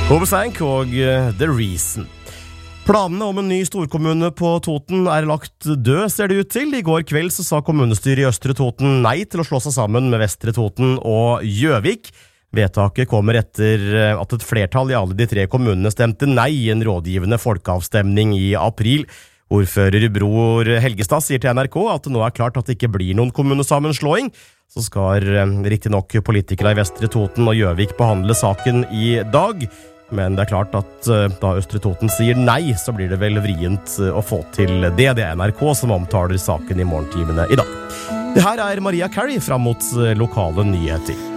Hobesank og The Reason. Planene om en ny storkommune på Toten lagt død, ser det ut til. I går kveld så sa kommunestyret i Østre Toten nei til å slå seg sammen med Vestre Toten og Gjøvik. Vedtaket kommer etter at et flertall i alle de 3 kommunene stemte nei i en rådgivende folkeavstemning i april. Ordfører Bror Helgestad sier til NRK at det nå klart at det ikke blir noen kommunesammenslåing. Så skal riktig nok politikere i Vestre Toten og Gjøvik behandle saken i dag. Men det klart at da Østre Toten sier nei, så blir det vel vrient å få til det. Det NRK som omtaler saken i morgentimene i dag. Det her Maria Carey fram mot lokale nyheter.